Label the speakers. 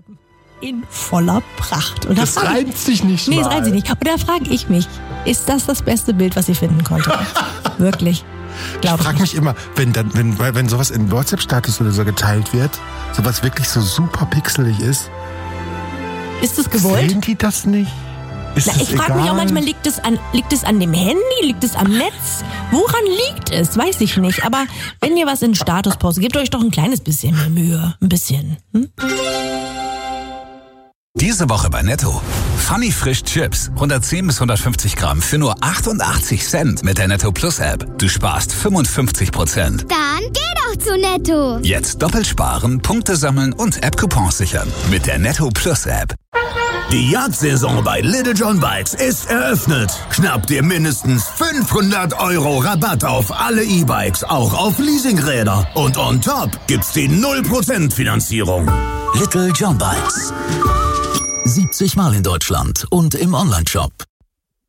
Speaker 1: schreiben. In voller Pracht. Und
Speaker 2: das reimt sich nicht mal.
Speaker 1: Nee, das reimt sich nicht. Und da frage ich mich, ist das beste Bild, was ihr finden konntet? Wirklich?
Speaker 2: Ich frage mich immer, wenn sowas in WhatsApp-Status oder so geteilt wird, sowas wirklich so super pixelig ist.
Speaker 1: Ist das gewollt?
Speaker 2: Sehen die das nicht? Ich
Speaker 1: frage mich auch manchmal, liegt es an dem Handy, liegt es am Netz? Woran liegt es? Weiß ich nicht. Aber wenn ihr was in Status postet, gebt euch doch ein kleines bisschen mehr Mühe. Ein bisschen.
Speaker 3: Diese Woche bei Netto. Funny Frisch Chips. 110 bis 150 Gramm für nur 88 Cent mit der Netto Plus App. Du sparst 55%.
Speaker 4: Dann geh doch zu Netto.
Speaker 3: Jetzt doppelt sparen, Punkte sammeln und App-Coupons sichern. Mit der Netto Plus App.
Speaker 5: Die Jagdsaison bei Little John Bikes ist eröffnet. Schnapp dir mindestens 500 € Rabatt auf alle E-Bikes, auch auf Leasingräder. Und on top gibt's die 0% Finanzierung.
Speaker 6: Little John Bikes. 70 Mal in Deutschland und im Onlineshop.